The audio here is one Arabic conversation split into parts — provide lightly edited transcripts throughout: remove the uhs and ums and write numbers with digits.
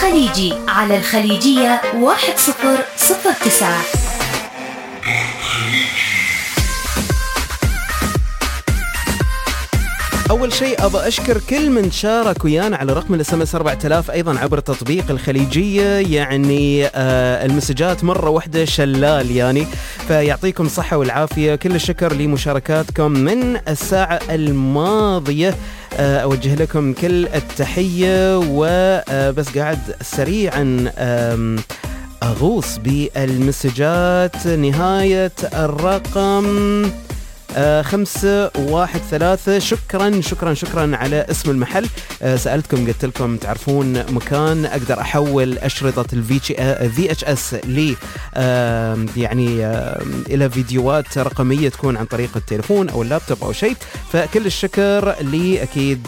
الخليجي على الخليجية 1009. أول شيء أبغى أشكر كل من شارك ويانا على رقم الSMS 4000 أيضا عبر تطبيق الخليجية. يعني المسجات مرة واحدة شلال يعني، فيعطيكم صحة والعافية. كل الشكر لمشاركاتكم من الساعة الماضية. أوجه لكم كل التحية، وبس قاعد سريعا أغوص بالمسجات. نهاية الرقم 513. شكرا على اسم المحل. سألتكم قلت لكم تعرفون مكان أقدر أحول أشرطة VHS ل يعني إلى فيديوهات رقمية تكون عن طريق التليفون أو اللابتوب أو شيء. فكل الشكر لي أكيد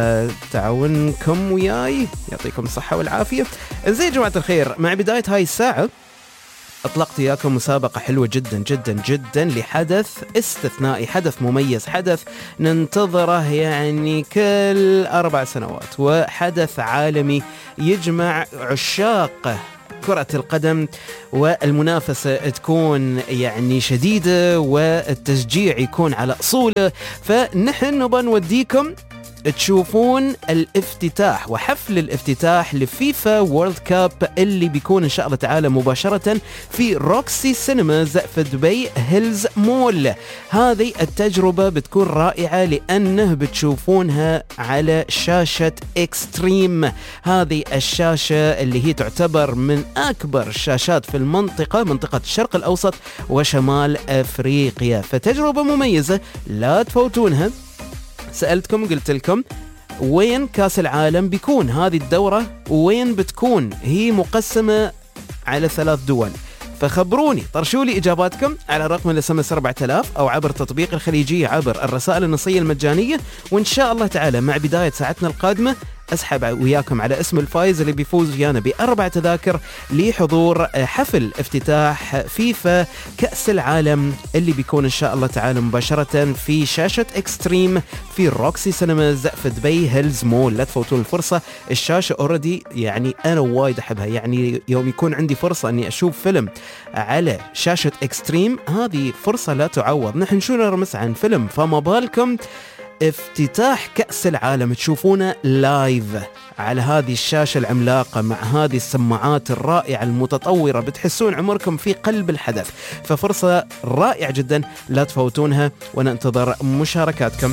تعاونكم وياي، يعطيكم الصحة والعافية. زي يا جماعة الخير، مع بداية هاي الساعة أطلقت إياكم مسابقة حلوة جدا جدا جدا لحدث استثنائي، حدث مميز، حدث ننتظره يعني كل 4 سنوات، وحدث عالمي يجمع عشاق كرة القدم، والمنافسة تكون يعني شديدة والتشجيع يكون على أصوله. فنحن نبغى نوديكم تشوفون الافتتاح وحفل الافتتاح لفيفا وورلد كاب اللي بيكون إن شاء الله تعالى مباشرة في روكسي سينماز في دبي هيلز مول. هذه التجربة بتكون رائعة لأنه بتشوفونها على شاشة إكستريم. هذه الشاشة اللي هي تعتبر من أكبر الشاشات في المنطقة، منطقة الشرق الأوسط وشمال أفريقيا. فتجربة مميزة لا تفوتونها. سألتكم قلت لكم وين كاس العالم بيكون هذه الدورة، وين بتكون هي مقسمة على 3 دول. فخبروني، طرشوا لي إجاباتكم على رقم الSMS 4000 أو عبر تطبيق الخليجية عبر الرسائل النصية المجانية. وإن شاء الله تعالى مع بداية ساعتنا القادمة أسحب وياكم على اسم الفائز اللي بيفوز ويانا ب4 تذاكر لحضور حفل افتتاح فيفا كأس العالم اللي بيكون إن شاء الله تعالى مباشرة في شاشة إكستريم في روكسي سينماز في دبي هيلز مول. لا تفوتون الفرصة. الشاشة أوردي يعني أنا وايد أحبها، يعني يوم يكون عندي فرصة أني أشوف فيلم على شاشة إكستريم هذه فرصة لا تعوض. نحن شو نرمس عن فيلم، فما بالكم افتتاح كأس العالم تشوفونه لايف على هذه الشاشة العملاقة مع هذه السماعات الرائعة المتطورة. بتحسون عمركم في قلب الحدث. ففرصة رائعة جدا لا تفوتونها، وننتظر مشاركاتكم.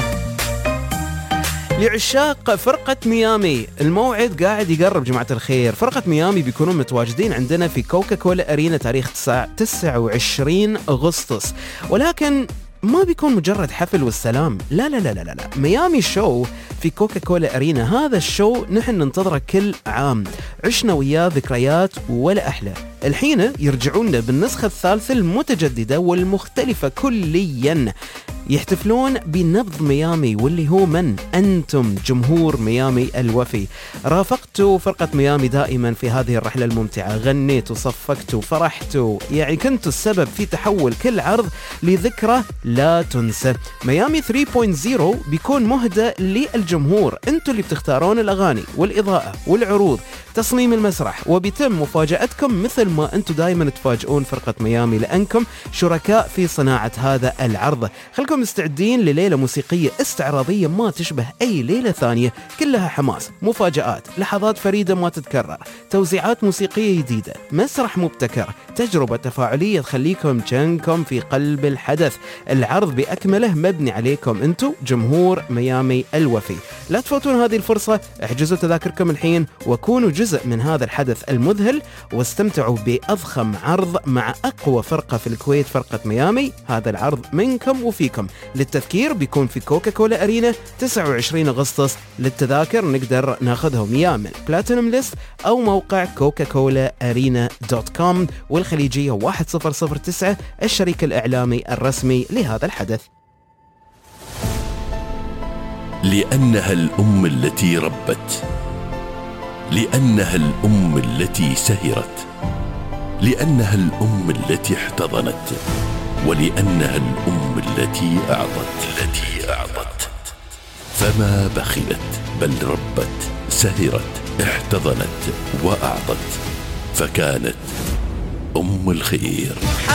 لعشاق فرقة ميامي، الموعد قاعد يقرب جماعة الخير. فرقة ميامي بيكونون متواجدين عندنا في كوكاكولا أرينا تاريخ 29 أغسطس، ولكن ما بيكون مجرد حفل والسلام. لا لا لا لا لا، ميامي شو في كوكاكولا أرينا. هذا الشو نحن ننتظره كل عام، عشنا وياه ذكريات ولا أحلى. الحين يرجعون بالنسخة الثالثة المتجددة والمختلفة كليا. يحتفلون بنبض ميامي، واللي هو من أنتم جمهور ميامي الوفي. رافقتوا فرقة ميامي دائما في هذه الرحلة الممتعة، غنيتوا صفقتوا فرحتوا، يعني كنتوا السبب في تحول كل عرض لذكرى لا تنسى. ميامي 3.0 بيكون مهدى للجمهور، انتوا اللي بتختارون الأغاني والإضاءة والعروض، تصميم المسرح، وبيتم مفاجأتكم مثل ما انتوا دائما تفاجئون فرقة ميامي لأنكم شركاء في صناعة هذا العرض. خلكم مستعدين لليلة موسيقية استعراضية ما تشبه أي ليلة ثانية، كلها حماس، مفاجآت، لحظات فريدة ما تتكرر، توزيعات موسيقية جديدة، مسرح مبتكر، تجربة تفاعلية تخليكم جنكم في قلب الحدث. العرض بأكمله مبني عليكم انتو جمهور ميامي الوفي. لا تفوتون هذه الفرصة. احجزوا تذاكركم الحين وكونوا جزء من هذا الحدث المذهل، واستمتعوا بأضخم عرض مع أقوى فرقة في الكويت، فرقة ميامي. هذا العرض منكم وفيكم. للتذكير بيكون في كوكاكولا أرينا 29 أغسطس. للتذاكر نقدر ناخذهم يا من بلاتينوم ليست أو موقع coca-cola-arena.com، والخليجية 1009 الشريك الإعلامي الرسمي لهذا الحدث. لأنها الأم التي ربت، لأنها الأم التي سهرت، لأنها الأم التي احتضنت، ولأنها الأم التي أعطت. فما بخلت بل ربت، سهرت، احتضنت وأعطت، فكانت أم الخير.